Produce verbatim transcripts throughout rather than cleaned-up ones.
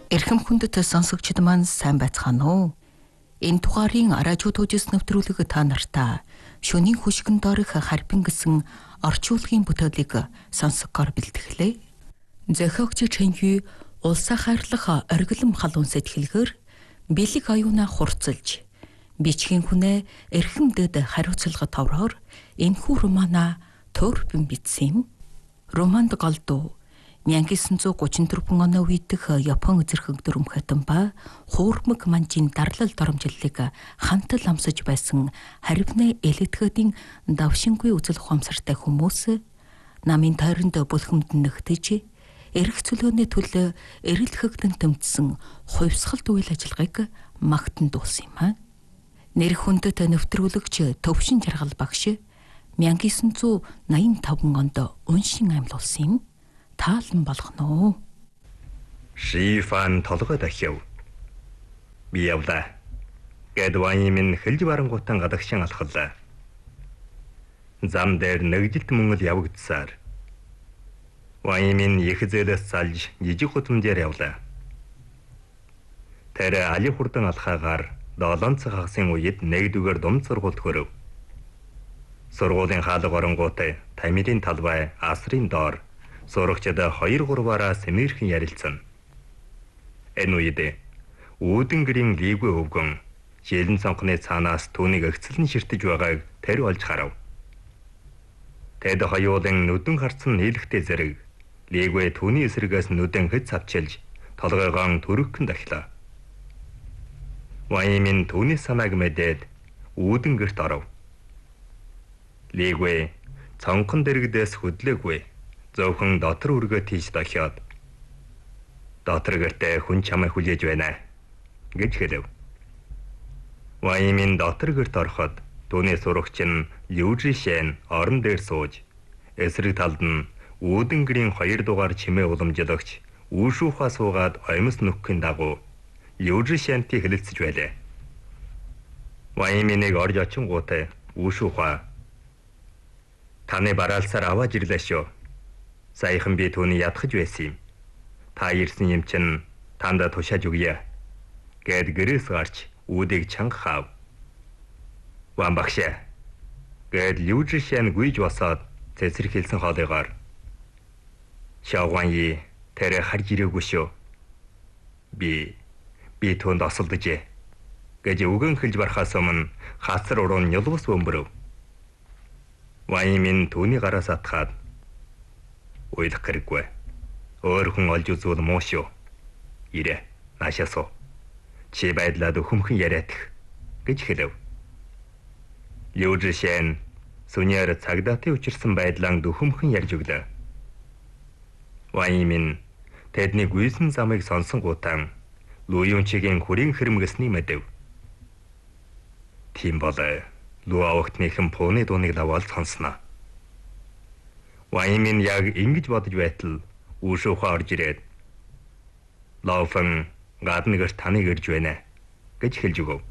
Эрхэм хүндэт сонсогчид маань сайн байцгаана уу? Энэ дугаарын радио төвжс нэвтрүүлэг та нартаа шөнийн хөшгөн дорих харбин гэсэн орчуулгын бүтээлийг сонсгохоор бэлтгэлээ. Зохиогч Чэнхүй улсаа хайрлах оргилом халуун сэтгэлгээр бэлэг аюуна хурцлж бичгийн хүнээ эрхэмдэд хариуцлага товроор энэхүү романа төрбөн бичсэн юм. Романд голдуу 천구 삼십사 оны үеидх Япон эзэрхэг дүрмхэтэн ба хуурмаг манжийн дарлал доромжллыг хантал амсаж байсан харвны элэтгэдийн давшингүй үзэл ухамсартай хүмүүс намын тойронд бүлхэмд нэгтэж эрх чөлөөний төлөө эрэл хэгдэн тэмцсэн хувьсгалт үйл ажиллагааг магтан дуулсан юм а. Нэр хүндэт нэвтрүүлэгч Төвшин Жаргал багш 천구 eighty-five онд уншин амьлуулсан юм. Таалан болгоно. Шифан толгой дахив. Би явлаа. Гэд вайн минь хэлж барангуутан гадагшин алхаллаа. Зам дээр нэгжилт мөнгөл явагдсаар. Вайн минь их зээлээс салж жижиг хутамжаар явлаа. Тэр али хурдан алхаагаар долоон цаг хагасын үед нэгдүгээр дум сургуульд хөрөв. Сургуулийн хаалга оронгуутай тамирын талбай асрын доор сурагчид хоёр гурваараа сэмэрхэн ярилцсан. Энэ үед үүдэн гэрийн лиггүй өвгөн жилэн цонхны цаанаас түүнийг өгцөлн ширтэж байгааг тэр олж харав. Тэд хоёулын нүдэн харцсан нийлхтэй зэрэг лиггүй түүний эсрэгээс нүдэн хэд цавчилж толгойгоо төрөхөн дахлаа. Ваймин түүний санааг мэдээд үүдэн гэрт оров. Лиггүй цонхон дэрэгдээс хөдлөөгүй. Зөвхөн дотор үргөө тийш дохиод дотор гэртээ хүн чамайг хүлээж байна гэж хэлв. Ваймин дотор гэрт ороход түүний сурагч нь Южишэн орон дээр сууж эсрэг талд нь үүдэн гэрийн хоёр дугаар чимээ уламжлагч Үүшүүхаа суугаад оймос нүхэхийн дагуу Южишэнтэй хэлэлцэж байлаа. Вайминыг орж очингуутай Үүшүүхаа таны бараалсаар аваад ирлээ шүү. Саяхан би түүний ядахж байсан юм. Та ирсэн юм чинь танд тушааж өгье. Гэд гэрээс гарч үүдийг чанга хаав. Ван багшаа. Гэд Южишэн гүйж босоод цэцэрхэлсэн хоолойгоор. Шавганьи тэр харж ирээгүй шүү. Би би түүнд осолдожээ. Гэж үгэн хэлж барахаас өмнө хацар уруу нялбус бөмбөрөв. Ваймин түүний гараас атгаад уйлах хэрэггүй. Өөр хүн олж үзвэл муу шүү. Ирээ, наашаасуу. Чи байдлаад өхөмхөн яриадах гэж хэлв. Южишэн сүнээр цагдаатай учирсан байдлаа дөхөмхөн ярьж өглөө. Ваймин тэдний гүйсэн замыг сонсон гутан Луюнчигийн хүрийн хэрмгэсний мэдэв. Тийм бол Лу авахтныхан пууны дууныг даваал сонсноо. Ваймин яг ингэж бодож байтал Үүшүүхаа орж ирээд Лауфэн гаднагэр таныг ирж байна гэж хэлж өгөв.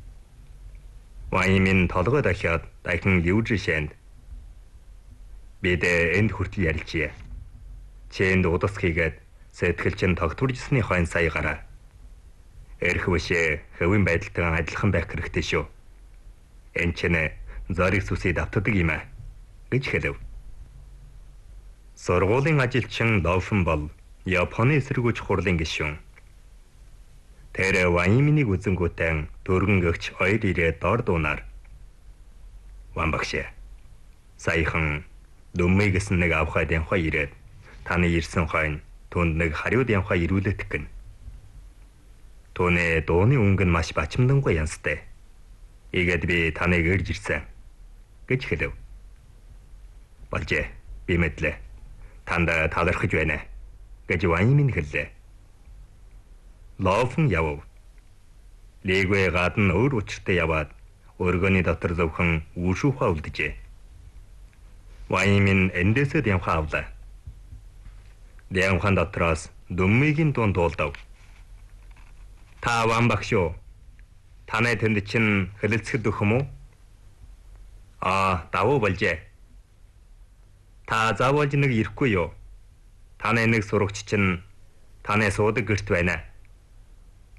Ваймин толгой дахиад дахин Южишэнд бид энд хүртэл ярилцъя. Чэнд удас хийгээд сэтгэлчин тогтворжсны хойно сая гараа. Эрх вишээ хэвэн байдалтай адилхан байх хэрэгтэй шүү. Энд чинь зориг сүсээ давтдаг юм а гэж хэлв. Сургуулийн ажилчин Лауфэн бол Японы эсэргүүц хурлын гишүүн. Тэр Вайминийг үзэнгүүтэн дөргөн гэгч хоёр ирээд дор дуунаар. Ван багшаа. Саяхан дүммэй гэсэн нэг авхад явхаа ирээд таны ирсэн хойно түнд нэг хариуд явхаа ирүүлэх гэн. Түүний дууны өнгө нь маш бачимдангуй янзтай. Ийгэд би таныг ирж ирсэн гэж хэлв. Болжээ. Би мэдлээ. Танда талархаж байна гэж Ваймин хэллээ. Лауфэн явв. Лигвэ гадна өөр учиртай яваад өргөний дотор зөвхөн Үүшүүхаа үлдэжээ. Ваймин эндээсээ явхаа авлаа. Явхан дотроос дүммигийн дуун дуулдав. Та Ван багшуу. Танай тэнд чинь хэлэлцэхэд өгөх юм уу? Аа, давуу болжээ. Та заавалж нэг ирэхгүй юу? Таны нэг сурагч чинь таны суудаг гэрт байна.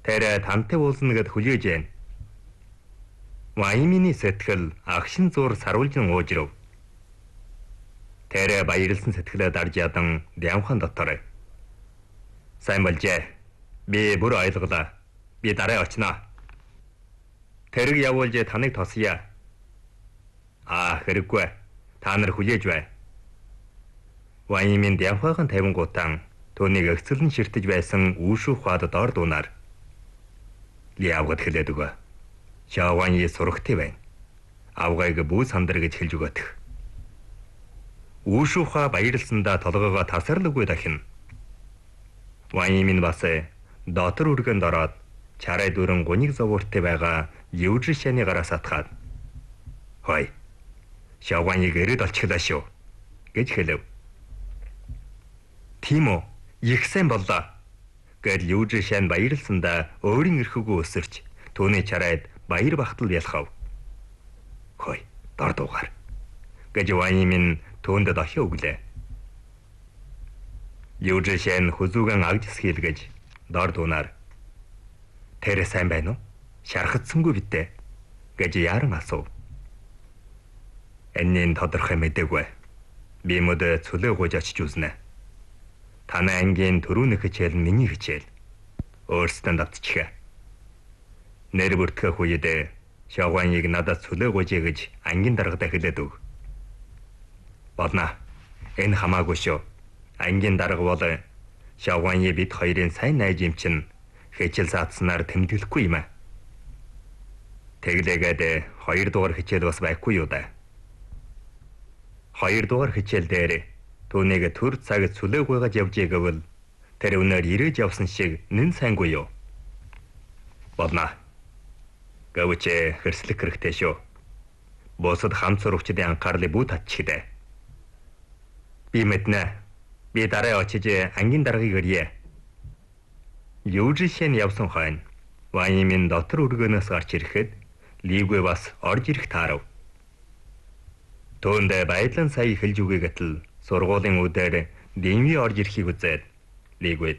Тэр тантай уулзна гэд хүлээж байна. Ваймины сэтгэл агшин зур саруулжин ууж ирв. Тэр баярлсан сэтгэлээ дарж ядан Дямхан дотор. Сайн болжээ. Би бүр ойлголаа. Би дараа очноо. Тэрэг явуулж таныг тосъё. Аа, хэрэггүй. Та нар хүлээж бай. Ваймын Дямхан тавингуутан түүнийг өгцөлн ширтэж байсан үүшүү хаад доор дуунаар. Ли авгад хэлээд өгөө. Шавганы сурагтай байна. Авгайг бүү сандар гэж хэлж өгötх. Үүшүүха баярлсандаа толгоогоо тасарлгүй дахин. Ваймын бас дотор үргэнд ороод чарай дүрэн гуниг зовоортой байгаа Южишаны гараас атгаад. Хой. Шавганыг эрэд олчихлаа шүү гэж хэлв. Тийм үү? Их сайн боллоо. Гэд Южишан баярлсандаа өөрийн эрхүүгөө өсөрч түүний чарайд баяр бахтал ялхав. Хой, дор дуугаар. Гэж Ваймын түүнд дахин өглөө. Южишан хүзүүгэн агжс хийлгэж дор дуунаар. Тэр сайн байна уу? Шархацсангүй битээ гэж яран асуув. Энийн тодорхой мэдээгүй. Би мөдө цөлөө гуйж очиж үзнэ. Танай ангийн төрүүнийх хичээл нь миний хичээл. Өөрсдөө давтчихъя. Нэр бүртгэх үед Шавганыг надад цөлөө гуйжээ гэж ангийн даргадаа хэлээд өг. Бодно. Энэ хамаагүй шүү. Ангийн дарга бол Шавганы бид хоёрын сайн найз юм чинь хичээл заатснаар тэмдэглэхгүй юм аа. Тэглээгээд хоёр дугаар хичээл бас байхгүй юу да. Хоёр дугаар хичээл дээр түүнийг төр цаг цөлөө гуйгаж явжээ гэвэл тэр өнөр ирээж явсан шиг нэн сайнгүй юу. Бодно. Гэвч хэрслэх хэрэгтэй шүү. Босод хамт сурагчдын анхаарлыг бүү татчихдээ. Би мэднэ. Би дараа очиж ангийн даргаыг өрье. Южишэн явсан хойно Ваймын дотор өргөнөөс гарч ирэхэд Лигвэ бас орж ирэх таарав. Түүнд баялан сая хэлж үгүй гэтэл сургуулийн үдээр Дэмви орж ирэхийг үзээд Лигвэд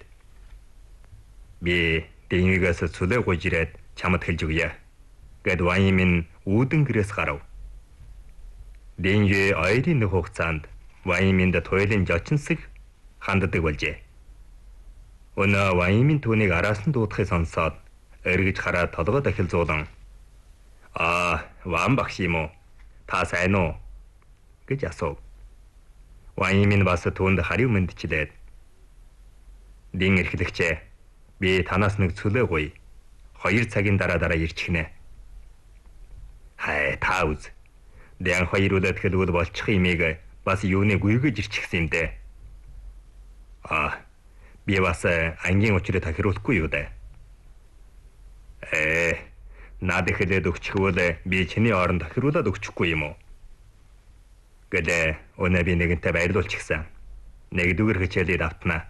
би Дэмвигээс цөлөө гуйж ирээд чамд хэлж өгье гэд Ваймын үүдэн гэрээс гарав. Дэмви ойрын нэг хугацаанд Ваймынд туйлын жочинсэг ханддаг болжээ. Өнөө Ваймын түүнийг араас нь дуудахыг сонсоод эргэж хараад толгой дахил зуулан "Аа, Ван багш юм уу? Та сайн уу?" гэж асуув. Ваймын бас түүнд харив мэдчилээд "Дин эрхлэгчээ, би танаас нэг цөлөө гуй. Хоёр цагийн дараа дараа ирчихнэ." "Хай, та үз. Дээн хоёр үлээд хэлвэл болчих юмыг бас юуны гүйгэж ирчихсэн юм дээ." "Аа, би бас ангийн учрыг тахируулахгүй юу дээ." "Ээ, наад хэлээд өгчихвөл би чиний оронд тахируулаад өгчихгүй юм уу?" Гэдэг өнөө би нэгэнтэй баярлуулчихсан. Нэгдүгээр хичээлийг давтнаа.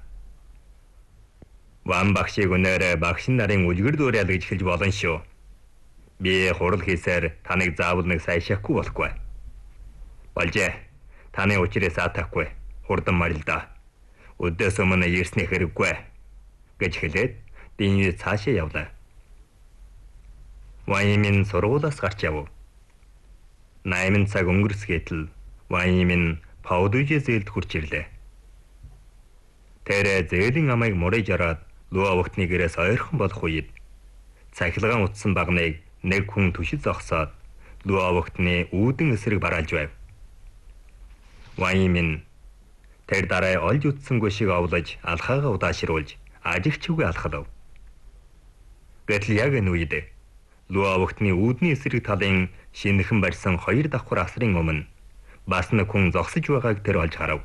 Ван багшийг өнөөрэ багш нарын үлгэр дуурайл гэж хэлж болно шүү. Би хурал хийсээр таныг заавал нэг сайшаахгүй болохгүй. Болжээ. Таны учрыг саатахгүй. Хурдан марил да. Өдөөс өмнө ирсний хэрэггүй гэж хэлээд Дэмви цаашаа явлаа. Ваймын сургуулиас гарч яв. Найман цаг өнгөрсгөөтл Ваймын Паудүжэ зээлд хурж ирлээ. Тэр зээлийн амайг мураж ороод Луа вогтны гэрээс ойрхон болох үед цахилгаан утсан багныг нэг хүн түшиж зогсоод Луа вогтны үүдэн эсрэг бараалж байв. Ваймын тэр дараа олж утсангүй шиг овлож алхаагаа удаашруулж ажигчгүй алхалав. Гэтэл яг энэ үед Луа вогтны үүдний эсрэг талын шинэхэн барьсан хоёр давхар асрын өмнө бас нэг хүн зогсож байгааг тэр олж харав.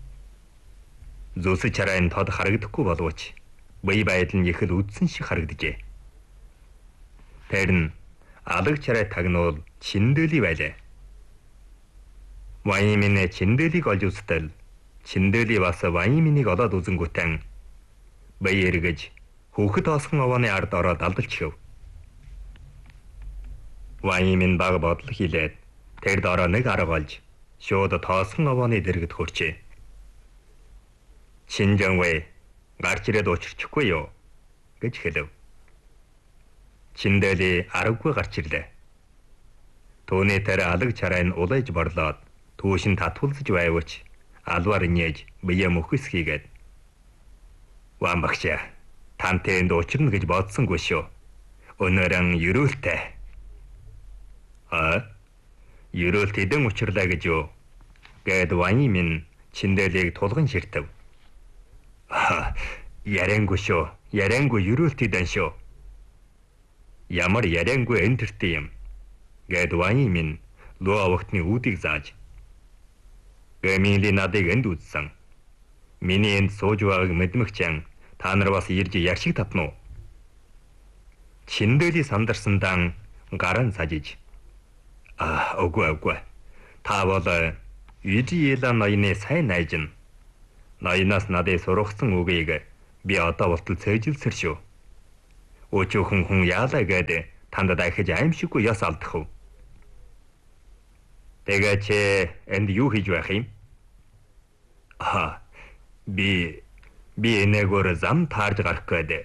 Зүсэж харайн тод харагдахгүй боловч бие байдал нь их л үдсэн шиг харагджээ. Тэр нь алаг чарай тагнуул Чиндэлий байлаа. Ваймын Чиндэлийг олж үзтэл Чиндэлий бас Ваймыг олоод үзэнгүүтэн бие эргэж хүүхэд тоосхон овооны ард ороод алдалчихв. Ваймын баг бодол хийлээд тэр дороо нэг арга олж шууд тоосхон овооны дэргэд хөрчээ. "Шинжанвэ гарч ирээд учирчихгүй юу?" гэж хэлв. Чиндэлий аргагүй гарч ирлээ. Түүний тэр алаг чараа нь улайж борлоод түүшин татвалзаж байвч алвар нээж бие мөхөс хийгээд "Ван багш, тантэнд учирна гэж бодсонгүй шүү. Өнөөрн ерөөлтэй." "А? Ерөөлт эдэн учирлаа гэж юу?" гэд Ван Имин Чиндэлийг тулган ширтэв. "Яриангүй шүү. Яриангүй ерөөлт эдэн шүү." "Ямар яриангүй энтертэй юм?" гэд Ван Имин Лу Авахтны үүдийг зааж. "Гэмили надыг энд үзсэн. Миний энд сууж байгааг мэдмэгчэн та нар бас ирж яршиг татна уу?" Чиндэли сандарсандан гаран сажиж. "А, үгүй үгүй. Та бол Ижиела ноёны сайн найз нь. Ноёноос надад сургасан үгийг би одоо болтол цээжилсэр шүү. Өчөөхөн хүн яалаа гээд танд дахиж аимшиггүй яс алдах уу?" "Тэгээ чи энд юу хийж байх юм?" "Аа, би би энэгээр зам таарж гарах гээд."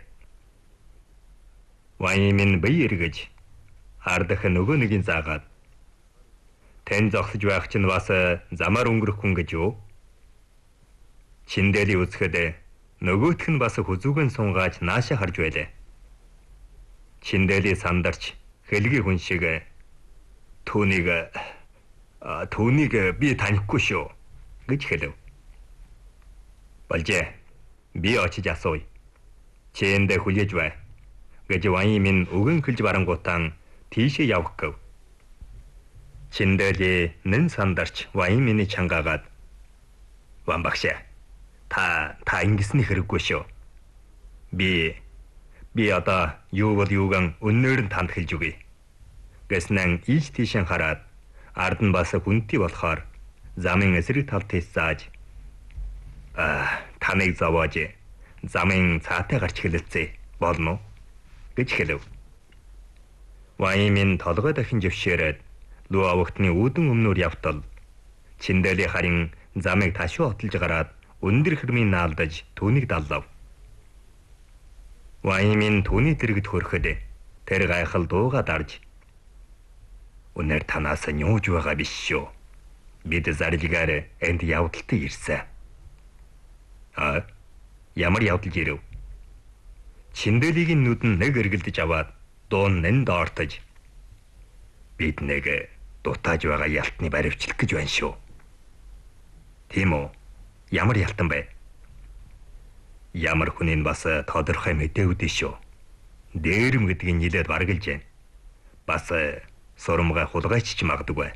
Ван Имин бие эргэж ардах нөгөө нэгийг заагаад. "Тэн зогсож байх чинь бас замаар өнгөрөх хүн гэж юу?" Чиндэлий үзэхэд нөгөөх нь бас хүзүүгэн сунгааж наашаа харж байлаа. Чиндэлий сандарч хэлгийн хүн шиг "Түүнийг түүнийг би танихгүй шүү" гэж хэлв. "Болжээ. Би очиж асууя. Чи энд хүлээж бай" гэж Ван Имин өгөн хэлж барангуутан тийшээ явах гэв. Чиндэлий нэн сандарч Ван Иминий чангаагаад "Ван багш, та та ингэсний хэрэггүй шүү. Би би одоо юу бол юуган өнөөр нь танд хэлж өгье" гэснэн ийш тийшэн хараад ард нь бас хүнтэй болохоор замын эсрэг талд тийсааж "А, таныг зовоож замын цаатай гарч хэлэлцээ. Болно уу?" гэж хэлв. Ван Имин толгой дахин жившээрээд Лу Авахтны үүдэн өмнөр явтал Чиндэлий харин замыг ташуу отолж гараад өндөр хэрмийн наалдаж түүнийг даллав. Ван Имин түүний дэргэд хүрэхэд тэр гайхал дуугаа дарж "Өнөр танаас нюуж байгаа биш шүү. Бид зарилгаар энд явдалтай ирсэн." "А, ямар явдалж ирэв?" Чиндэлигийн нүд нь нэг эргэлдэж аваад дуун нэн доортож "Бид нэг дутааж байгаа ялтны баривчлах гэж байна шүү." "Тийм үү? Ямар ялтан бэ?" "Ямар хүнийг бас тодорхой мэдээвдээ шүү. Дээрэм гэдгийг нилээд баргалж байна. Бас сурамгай хулгайч ч магадгүй."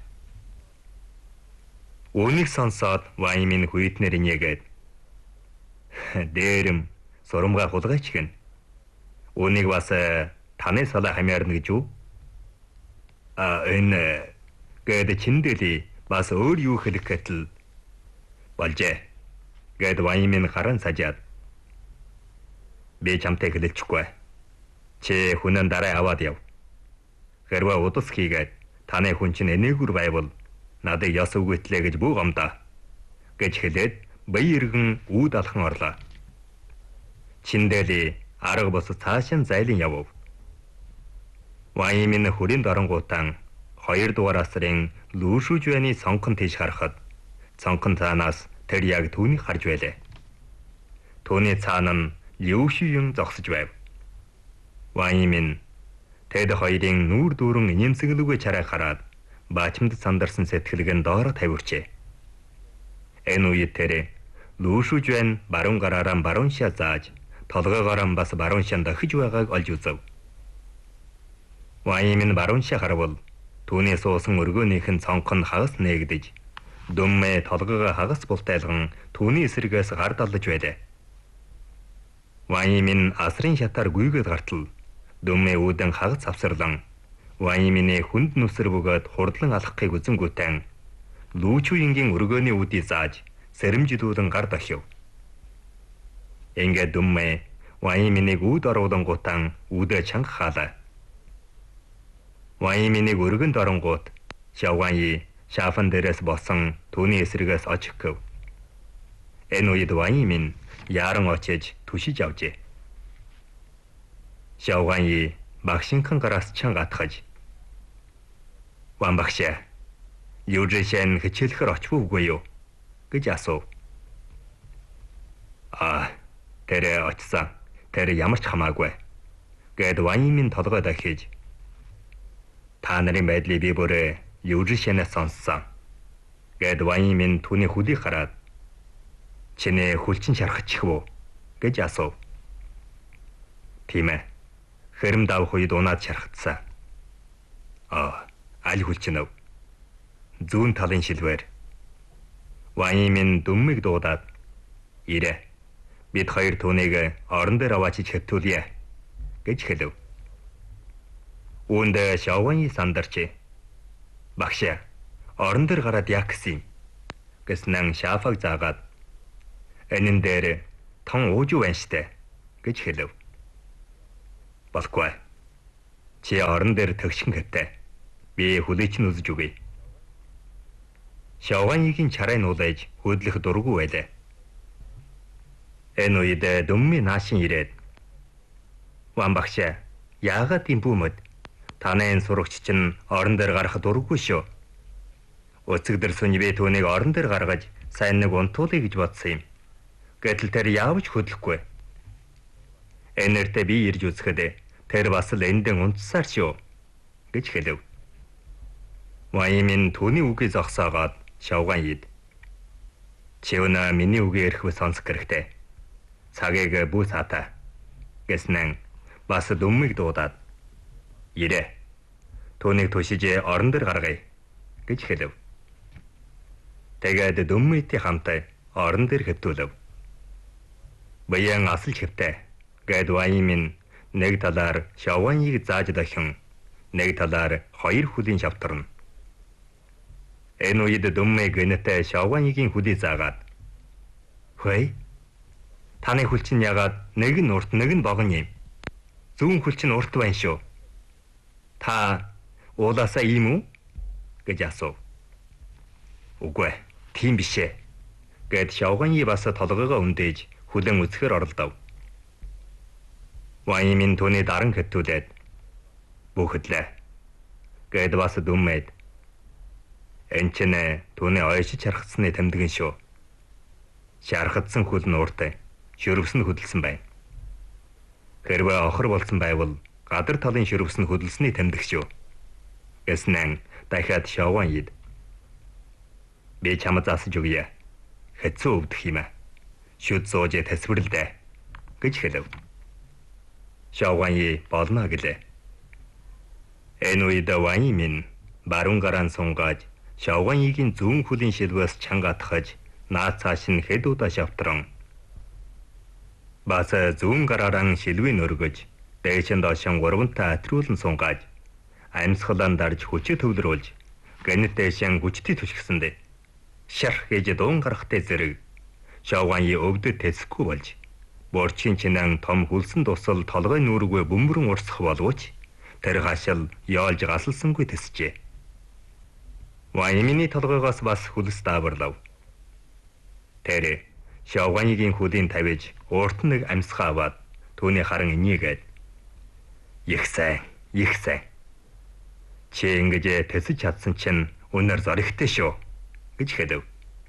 Үүнийг сонсоод Ван Имин хүйтнэр инегээд "Дээрэм сурамгай хулгайч гэн. Үүнийг бас таны салаа хамаарна гэж юу?" "А энэ гэд Чиндэлий бас өөр юу хэлэх гэтэл "Болжээ" гэд Ван Имин гаран сажаад. "Би чамтай хэлэлцэхгүй. Чи хүнэн дараа аваад яв. Хэрвээ удас хийгээд таны хүн чинь энээгээр байвал надад яс үгүйтлээ гэж бүү гомдоо" гэж хэлээд бие эргэн үүд алхан орлоо. Чиндэлий арга бос цаашин зайлан явв. Ван Имин хүрийн дорнгуутан хоёр дугаар асрын Лүшүжвэний цонхон тийш харахад цонхон цаанаас тэр яг түүнийг харж байлаа. Түүний цаана нь Лүшүн зогсож байв. Ван Имин тэд хоёрын нүүр дүүрэн нэмсэглүүгээ чараа хараад баачмд сандарсан сэтгэлгэн доороо тавьвчээ. Энэ үед тэр Лүшүжвэн баруун гараараа баруун шаа зааж толгоогоор бас баруун шаан дахиж байгааг олж үзв. Ван Имин баруун шаа харвал түүний суусан өргөөнийх нь цонхон хагас нээгдэж дүммэ толгоогоо хагас бултайлган түүний эсрэгээс гар далдаж байлаа. Ван Имин асрын шатаар гүйгээд гартал дүммэ үүдэн хагас авсарлан Ван Иминий хүнд нүсэр бөгөөд хурдлан алхахыг үзэнгүүтэн Лүчүингийн өргөөний үүдийг зааж сэрэмжлүүлэн гар дахив. Ингээд дүммэ Ван Иминийг үүд оруулангуутан үүдээ чанга хаалаа. Ван Иминийг өргөнд оронгууд Шавган шафан дээрээс босон түүний эсрэгээс очих гэв. Энэ үед Ван Имин яран очиж түшиж авжээ. Шавган багшинхан гараас чанга атгаж "Ван багшаа, Южишэн хичээлэхэр очих үгүй юу?" гэж асуув. "Аа, тэр очсон. Тэр ямар ч хамаагүй." гэд Ван Имийн толгой дахиж, "Та нарын байдлыг би бүр Южишэнээс сонссон." гэд Ван Имийн түүний хөлийг хараад, "Чиний хүлчин шархачих вэ?" гэж асуув. "Тийм ээ. Хэрэм давх үед унаад шархацсан." "Аа, аль хүлчин өв?" "Зүүн талын шилвээр." Ван Имийн дүммиг дуудаад, "Ирээ. Бид хоёр түүнийг орон дээр аваачиж хэвтүүлье" гэж хэлв. Үүндээ Шаован И сандарч, "Багш, орон дээр гараад яах гэсэн юм?" гэснэн Шафаг заагаад, "Энэ дээр тон ууж байна штэ" гэж хэлв. "Болохгүй. Чи орон дээр төгшин хэвтэ. Би хүлээч нь үзэж үгүй." Шаован Игийн чарай нуулаж хөдлөх дургүй байлаа. Энэ үед дүмми наашин ирээд, "Ван багш, яагаад тийм бүүмэд? Танайн сурагч чинь орон дээр гарах дургүй шүү. Өцөгдөр сүнь би түүнийг орон дээр гаргаж сайн нэг унтуулъя гэж бодсон юм. Гэтэл тэр яавч хөдлөхгүй. Энэртээ би ирж үзэхэд тэр бас л эндэн унтсаар шүү" гэж хэлв. Ван Имийн түүний үгийг зогсоогоод Шаован Ид, "Чи өнөө миний үгийг эрхвэ сонсох хэрэгтэй. Цагийг бүү саата" гэснэн бас дүммиг дуудаад, "Ирээ. Түүнийг түшиж орон дээр гаргая" гэж хэлв. Тэгээд дүммийтэй хамт орон дээр хэвтүүлв. "Баян асалж хэвтэ" гэд Ван Имийн нэг талаар Шаован Иг зааж дахин, нэг талаар хоёр хүлийн шавтарна. Энэ үед дүммий гэнэтэй Шаован Игийн хүлий заагаад, "Хөөе. Таны хүлчин ягаад нэг нь урт нэг нь богино юм? Зүүн хүлчин урт байна шүү. Та уулаасаа ийм үү?" гэж асуув. "Үгүй, тийм биш ээ" гэд Шаован И бас толгойгоо өндөөж хүлэн үзэхээр оролдов. Ван Имийн түүний даран хэвтүүлээд, "Бүхэдлээ" гэд бас дүммээд, "Энэ ч нэ түүний ойшиж харахсны тэмдгэн шүү. Шархадсан хөл нь урт, шөрөвс нь хөдөлсөн байна. Хэрвээ охор болсон байвал гадар талын шөрөвс нь хөдөлсөний тэмдэг шүү" гэснэн дахиад Шаован Ид, "Би чамд засаж өгье. Хэцүү өвдөх юм аа. Шүд сууж тасвэрлдэ" гэж хэлв. Шаован И болно гэлээ. Энэ үед Ван Имийн баруун гараан сунгааж Шаован Игийн зүүн хүлийн шилвээс чанга атгаж наад цааш нь хэд удаа шавтран, бас зүүн гараараа шилвийг өргөж дээш нь доош нь гурвантай атриулан сунгааж амьсгалан дарж хүчээ төвлөрүүлж гэнэт дээш нь хүчтэй түшгсэндэ шарх гэж дуун гарахтай зэрэг Шаован И өвдөд тэсэхгүй болж борчин чинэн том хүлсэн тусал толгой нүүргүй бөмбөрөн урсах боловч тэр хашил яолж гасалсангүй тэсжээ. Ван Имийн толгойгоос бас хүлс дааварлав. Тэр Шаован Игийн хүлийн тавиж урт нэг амьсгаа аваад түүний харан инээгээд, "Их сайн, их сайн. Чи ингэж тэсэж чадсан чинь үнээр зоригтой шүү" гэж хэлв.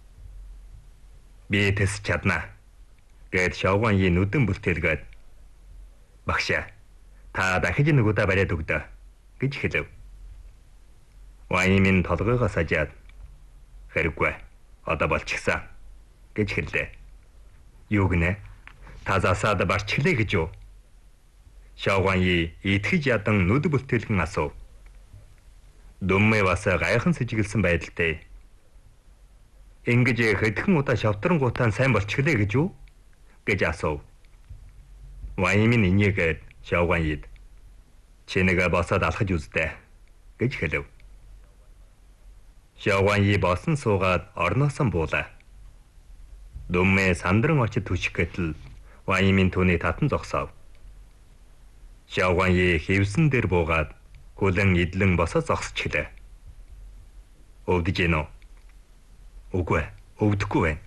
"Би тэсэж чаднаа" гэд Шаован И нүдэн бүлтэлгээд, "Багш, та дахиж нэг удаа бариад өгдөө" гэж хэлв. Ван Имийн толгойгоо сажаад, "Хэрэггүй. Одоо болчихсон" гэж хэллээ. "Юу гинэ? Та засаад барчглаа гэж юу?" Шаован И итгэж ядан нүд бүлтэлгэн асуув. Дүммээ бас гайхан сэжиглсэн байдалтай, "Ингэж хэдхэн удаа шавтрангуутаа сайн болчихлээ гэж юу?" гэж асуув. Ван Имийн инээгээд Шаован Ид, "Чи нэг босоод алхаж үздэ" гэж хэлв. Шаован И босон суугаад орноосоо буулаа. Дүммээ сандран очиж түших гэтэл Ван Имийн түүний татан зогсов. Шаован И хевсэн дээр буугаад хүлэн идлэн босоо зогсчихлээ. "Өвдөж гин үү?" "Үгүй, өвдөхгүй байна."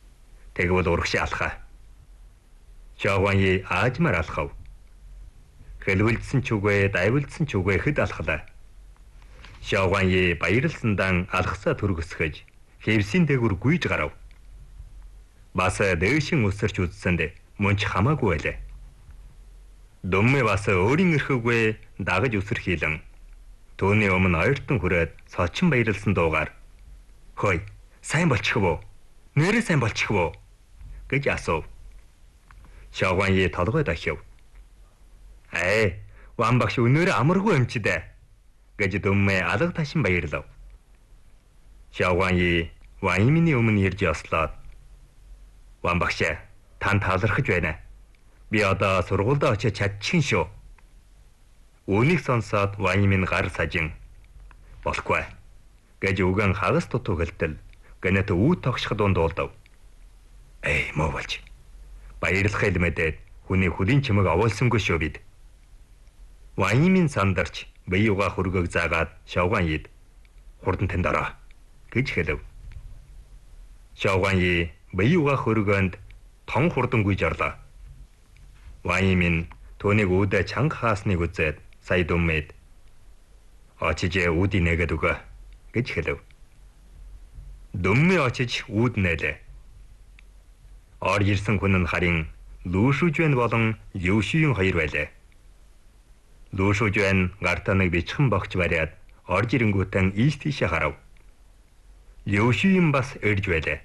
"Тэгвэл урагшаа алхаа." Шаован И аажмаар алхав. Хэлвэлдсэн ч үгүй, дайвалдсан ч үгүй хэд алхлаа. Шавгааньи баярлсандан алхсаа түргсгэж, хевсийн дээгүр гүйж гарав. Бас дээшин өсөрч үзсэнд мөн ч хамаагүй байлаа. Дүммэ бас өөрийн эрхүүгээ дагаж өсөр хийлэн түүний өмнө ойртон хүрээд сочин баярлсан дуугаар "Хөөе, сайн болчихов уу? Нэрээ сайн болчихов уу?" гэж асуув. Шавгааньи толгой дахив. "Ээ, ван багш өнөөрөө амаргүй юмчидэ" гэж дүммэ алга ташин баярлав. Шавгааньи Ваимины өмнө ирж ослоод "Ван багш, тань талархаж байна. Би одоо сургуульд очиж чадчихин шүү." Үүнийг сонсоод Ваимин гар сажин "Болохгүй" гэж үгэн хагас тутуу хэлтэл гэнэт үүд тогших дунд дуулдав. "Эй, муу болж. Баярлах хэлмэдэд хүний хөлийн чимэг овоолсонгүй шүү бид." Ваимин сандарч бие угаа хөргөөг заагаад Шавгааньид "Хурдан тэнд ороо" гэж хэлв. Шавгааньи бие угаа хөргөөнд тон хурдан гүйж орлоо. Ваимин түүнийг үүдэ чанга хаасныг үзээд сая дүммэд "Очиж үүдийг нэгэд өгөө" гэж хэлв. Дүммэ очиж үүд нээлээ. Ор ирсэн хүн нь харин Лүүшүжвэн болон Юушийн хоёр байлаа. Лүүшүжвэн гартаа нэг бичхэн богч бариад орж ирэнгүүтэн ийш тийшээ харав. Юушийн бас ирж байлаа.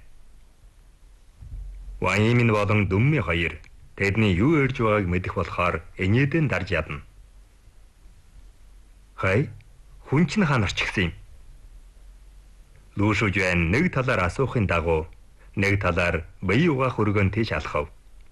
Ваимин болон дүммэ хоёр тэдний юу ирж байгааг мэдэх болохоор энэдэн дарж ядна. "Хай, хүн чинь хаана орчихсон юм?" Лүүшүжвэн нэг талаар асуухын дагуу нэг талаар бие угаа хөргөн тийш алхав.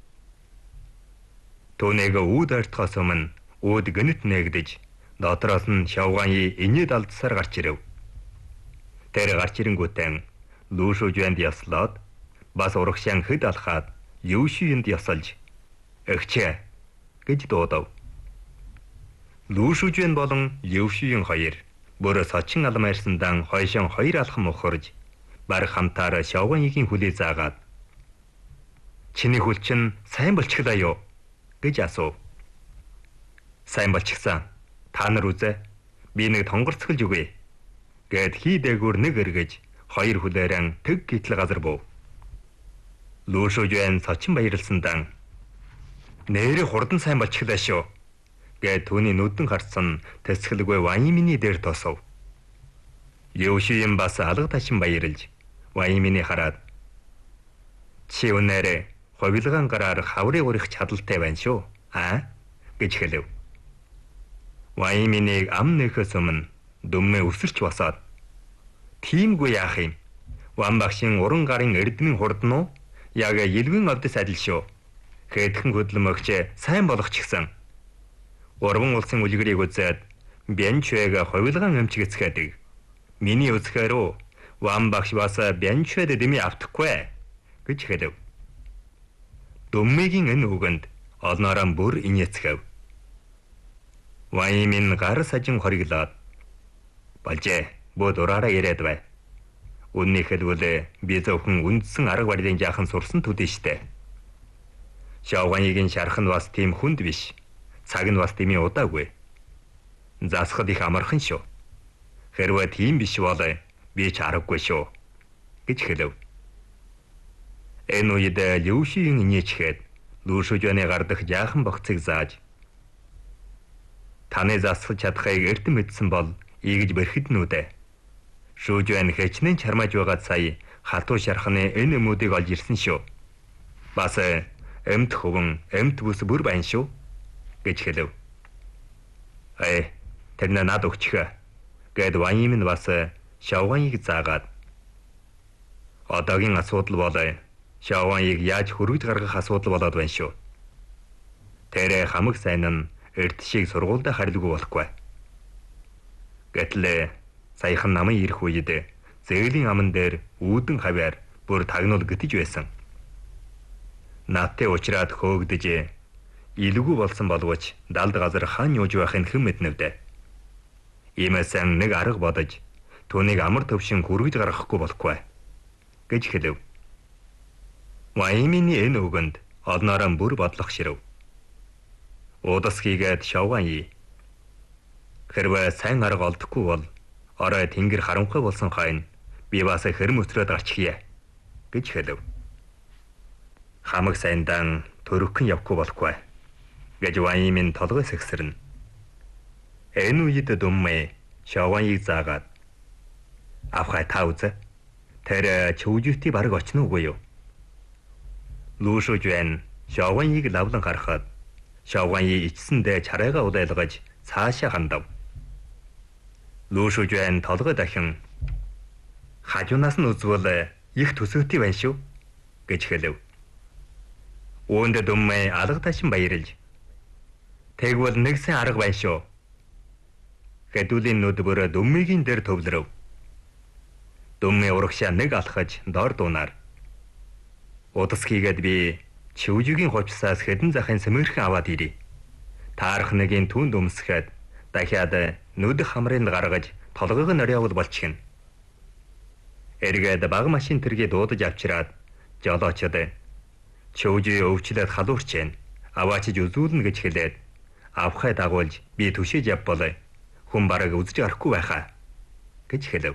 Түүнийг үүд ойртохоос өмнө үүд гэнэт нээгдэж дотроос нь Шавгааньи инээд алдсаар гарч ирэв. Тэр гарч ирэнгүүтэн Лүүшүжвэнд яслаад бас урагшаан хэд алхаад Юушинд ясалж "Эгчээ" гэж дуудав. Лүүшүжвэн болон Юушийн хоёр бүр сочин алмаарсандан хойшон хоёр алхам ухарж баг хамтаар Шавгааньигийн хүлээ заагаад "Чиний хүл чинь сайн болчихлаа юу?" гэж асуув. "Сайн болчихсан. Та нар үзээ. Би нэг тонгорцголж өгье" гэд хий дээгүүр нэг эргэж хоёр хүлээрэн тэг гítл газар буув. Лүүшүжвэн сочин баярлсандан "Нэрээ хурдан сайн болчихлаа шүү" гэд түүний нүдэн харцсан тэсгэлгүй Ваимины дээр тосов. Юушийн бас алга ташин баярлж Ваимины хараад "Чи өнөөрэ ховилгаан гараар хаврыг урих чадaltaй байна шүү. Аа" гэж хэлв. Ваиминийг ам нэхээс өмнө дүммэ өсөрч босоод "Тиймгүй яах юм? Ван багшийн уран гарын эрдмийн хурдан уу? Яг елвэн овдос адил шүү. Хэдхэн хөдөлмөгч сайн болох ч гэсэн урван улсын үлгэрийг үзээд Бянчвэг ховилгаан эмчгэцгээдэг. Миний үзэхээр Ван багш бас Бянчвэд дэмий автахгүй" гэж хэлв. Дүммэгийн энэ үгэнд олноороо бүр инээцгэв. Ваимин гар сажин хориглоод "Болжээ, бод ураараа ирээд бай. Үннийг хэлбэл би зөвхөн үндсэн арга барилын жаахан сурсан төдий штэ. Шавгааньигийн шарх нь бас тийм хүнд биш. Цаг нь бас тийм удаагүй. Засахад их амархан шүү. Хэрвээ тийм биш бол би ч аргагүй шүү" гэж хэлв. Энэ үед Юушийн инээчгээд Лүүшүжвэний гардах жаахан богцыг зааж "Таны засах чадхыг эрдэн мэдсэн бол ийгэж бэрхэд нүдэ. Шүүжвэн хэчнээн чармааж байгаад сая хатуу шарханы энэ өмүүдийг олж ирсэн шүү. Бас эмт хөвөн, эмт бүс бүр байна шүү" гэж хэлв. "Ээ, тэр над өгчих" гэд Ваимин бас Шавгааньийг заагаад "Одоогийн асуудал бол Шавгааньийг яаж хөргөж гаргах асуудал болоод байна шүү. Тэр хамаг сайн нь эрт шиг сургуультай харилгүй болохгүй. Гэтэл саяхан намын ирэх үед зээлийн аман дээр үүдэн хавьяар бүр тагнуул гитэж байсан. Нааттай уучраад хөөгдөж илгүй болсон боловч далд газар хаан юуж байхын хэн мэднэвдэ. Иймээсэн нэг арга бодож түүнийг амар төвшин хөргөж гаргахгүй болохгүй" гэж хэлв. Ваимины энэ үгэнд олноороо бүр бодлох ширв. Удас хийгээд шавгаан ий. Хэрвээ сайн арга олдохгүй бол орой тэнгэр харанхуй болсон хойно би бас хэрэм өтрөөд гарч хийе гэж хэлв. Хамаг сайндан төрөхөн явахгүй болохгүй гэж Ваимын толгой сэгсэрнэ. Энэ үед дүммэ шавгааныг заагаад авхай та үзэ. Тэр чөвжүти бараг очно үгүй юу? Лүүшүжвэн шавгааныг лавлан гарахад шавгааны ичсэндээ чарайгаа удайлгаж цаашаа хандав. Лүүшүжвэн толгой дахин хажуунаас нь үзвөл их төсөөтэй байна шүү гэж хэлв. Үүнд дүммэ алга ташин баярлж тэгвэл нэгсэн арга байна шүү. Хэдүүлийн нүдбөр дүммигийн дээр төвлөрөв. Дүммэ урагшаа нэг алхаж дор дуунаар. Удас хийгээд би чивжигийн хувцсаас хэдэн захын сэмэрхэн аваад ирий. Таарах нэгийн түн дүмсгээд дахиад нүд хамрыг гаргаж толгойг нь ориавол болчихно. Эргээд баг машин тэргээ дуудаж авчираад жолоочод чөвжи өвчлөөд халуурч जैन аваачиж үзүүлнэ гэж хэлээд авхай дагуулж би түшиж явболоо. Хүн бараг үзэж орохгүй байхаа гэж хэлв.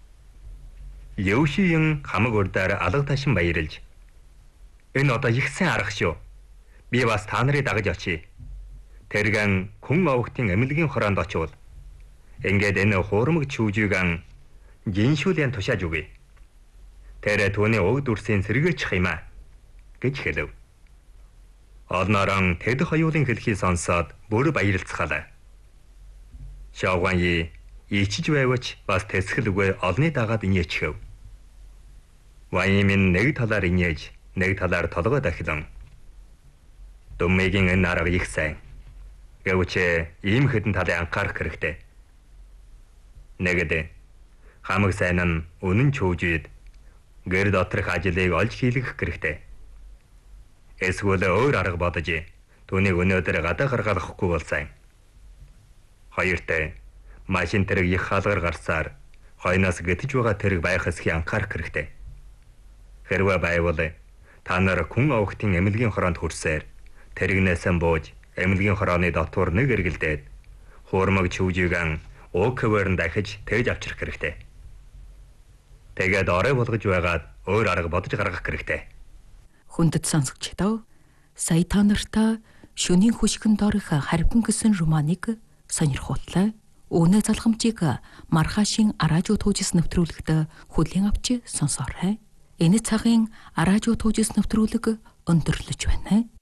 Ёушийн хамаг урдаар алга ташин баярлж энэ одоо их сайн арга шүү. Би бас та нарыг дагаж очие. Тэргэн хүн овогтын эмнэлгийн хороонд очивол ингээд энэ хуурмаг чүүжигэн гиншүүлэн тушааж үгүй. Тэр түүний уг дүрсийн сэргийчих юм аа гэж хэлв. Олнорон тэд хоёулын хэлхийг сонсоод бүр баярлцгаалаа. Шавгааны ичиж байвч бас тэсгэлгүй олны дагаад инээчихв. Ваимын нэг талаар инээж, нэг талаар толгой дахилан. Дүммигийн энэ арга их сайн. Гэвч ийм хэдэн талын анхаарах хэрэгтэй. Нэгдэ хамаг сайн нь үнэн чүүжид гэр доторх ажлыг олж хийлгэх хэрэгтэй. Эсвэл өөр арга бодож түүнийг өнөөдөр гадаа гаргахгүй бол сайн. Хоёртой машин тэрэг их хаалгаар гарсаар хойноос гэтэж байгаа тэрэг байх эсхийг анхаарах хэрэгтэй. Хэрвээ байвал та нар хүн овогтын эмнэлгийн хороонд хүрсээр тэрэгнээсэн бууж эмнэлгийн хорооны дотор нэг эргэлдээд хуурмаг чүүжигэн өөквэрн дахиж тэгж авчрах хэрэгтэй. Тэгээд орой болгож байгаад өөр арга бодож гаргах хэрэгтэй. Хүндэт сонсогчдоо сая та нартай шөнийн хөшгөн доорх харбин гэсэн романыг сонирхолтой. Өнөө залхамжийг маргаашийн аражуу туужис нэвтрүүлэгт хүлээн авч сонсоорой. Энэ цагийн аражуу туужис нэвтрүүлэг өндөрлөж байна.